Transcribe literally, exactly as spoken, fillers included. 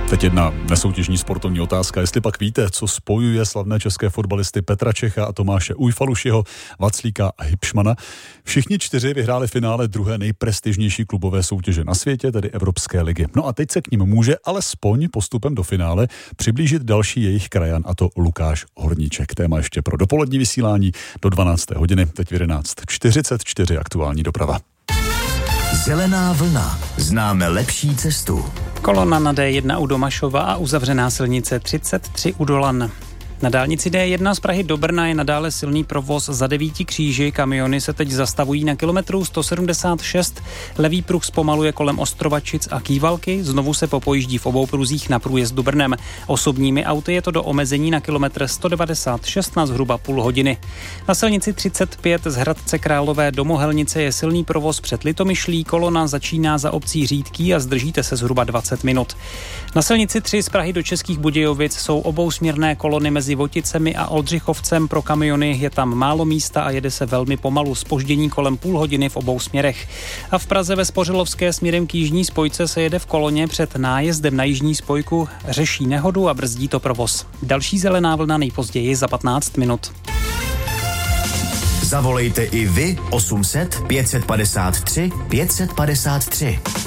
Teď jedna nesoutěžní sportovní otázka. Jestli pak víte, co spojuje slavné české fotbalisty Petra Čecha a Tomáše Ujfalušiho, Vaclíka a Hipšmana. Všichni čtyři vyhráli finále druhé nejprestižnější klubové soutěže na světě, tedy Evropské ligy. No a teď se k ním může alespoň postupem do finále přiblížit další jejich krajan, a to Lukáš Horníček. Téma ještě pro dopolední vysílání do dvanácté hodiny, teď v jedenáct čtyřicet čtyři aktuální doprava. Zelená vlna. Známe lepší cestu. Kolona na D jedna u Domašova a uzavřená silnice třicet tři u Dolan. Na dálnici D jedna z Prahy do Brna je nadále silný provoz za devíti kříži. Kamiony se teď zastavují na kilometru sto sedmdesát šest. Levý pruh zpomaluje kolem Ostrovačic a Kývalky. Znovu se popojíždí v obou pruzích na průjezdu Brnem. Osobními auty je to do omezení na kilometr sto devadesát šest na zhruba půl hodiny. Na silnici třicet pět z Hradce Králové do Mohelnice je silný provoz před Litomyšlí. Kolona začíná za obcí Řídký a zdržíte se zhruba dvacet minut. Na silnici tři z Prahy do Českých Budějovic jsou obousměrné kolony mezi Voticemi a Oldřichovcem. Pro kamiony je tam málo místa a jede se velmi pomalu, zpoždění kolem půl hodiny v obou směrech. A v Praze ve Spořilovské směrem k jižní spojce se jede v koloně před nájezdem na jižní spojku, řeší nehodu a brzdí to provoz. Další zelená vlna nejpozději za patnáct minut. Zavolejte i vy osm set pět set padesát tři pět set padesát tři.